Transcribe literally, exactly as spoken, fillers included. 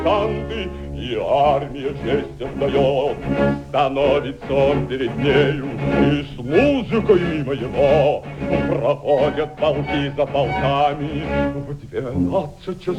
штанды, и армия честь отдает. Становится он перед нею, и с музыкой моего проходят полки за полками. В двенадцать часов